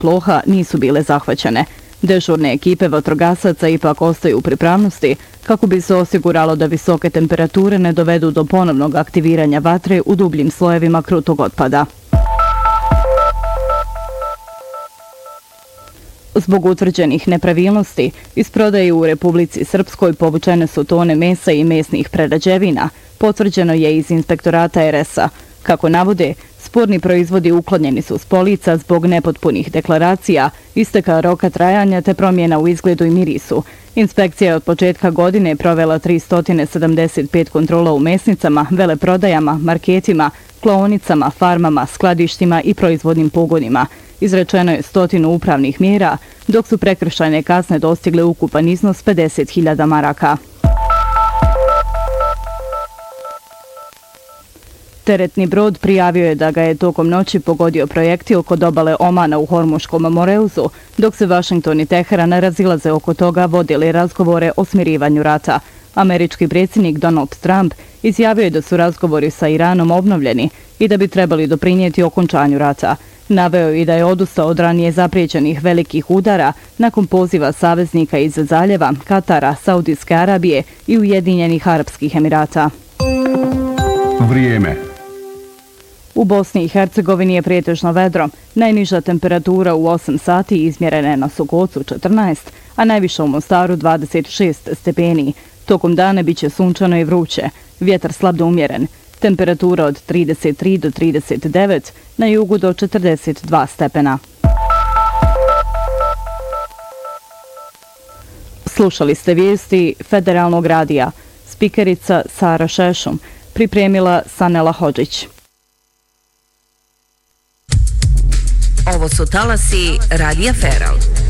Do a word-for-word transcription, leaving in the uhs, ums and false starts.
ploha nisu bile zahvaćene. Dežurne ekipe vatrogasaca ipak ostaju u pripravnosti kako bi se osiguralo da visoke temperature ne dovedu do ponovnog aktiviranja vatre u dubljim slojevima krutog otpada. Zbog utvrđenih nepravilnosti, iz prodaje u Republici Srpskoj povučene su tone mesa i mesnih prerađevina, potvrđeno je iz inspektorata er es a. Kako navode, sporni proizvodi uklonjeni su s polica zbog nepotpunih deklaracija, isteka roka trajanja te promjena u izgledu i mirisu. Inspekcija je od početka godine provela tristo sedamdeset pet kontrola u mesnicama, veleprodajama, marketima, klaonicama, farmama, skladištima i proizvodnim pogonima. Izrečeno je stotinu upravnih mjera, dok su prekršajne kazne dostigle ukupan iznos pedeset hiljada maraka. Teretni brod prijavio je da ga je tokom noći pogodio projektil kod obale Omana u Hormuškom Moreuzu, dok se Vašington i Teheran razilaze oko toga vodili razgovore o smirivanju rata. Američki predsjednik Donald Trump izjavio je da su razgovori sa Iranom obnovljeni i da bi trebali doprinijeti okončanju rata. Naveo i da je odustao od ranije zapriječenih velikih udara nakon poziva saveznika iz zaljeva, Katara, Saudijske Arabije i Ujedinjenih Arapskih Emirata. Vrijeme. U Bosni i Hercegovini je pretežno vedro. Najniža temperatura u osam sati izmjerena je na Sokocu četrnaest, a najviša u Mostaru dvadeset šest stepeni. Tokom dana biće sunčano i vruće. Vjetar slab do umjeren. Temperatura od trideset tri do trideset devet, na jugu do četrdeset dva stepena. Slušali ste vijesti Federalnog radija. Spikerica Sara Šešum. Pripremila Sanela Hodžić. Ovo su talasi Radija Feral.